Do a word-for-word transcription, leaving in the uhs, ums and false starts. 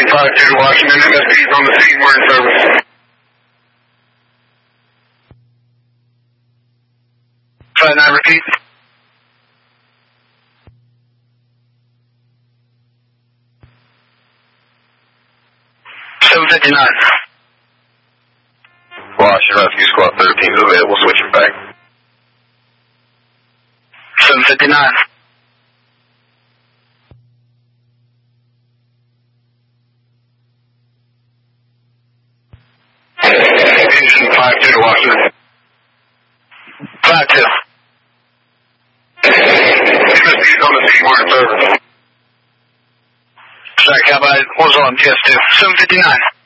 five two to Washington, M S P's on the scene, we're in service. five nine, repeat. seven fifty-nine. Washington Rescue Squad thirteen is available, switching back. seven fifty-nine. Houston five two to Washington. five two. M S P's on the scene, we're in service. Sorry, Cowboy, was on T S two. seven fifty-nine.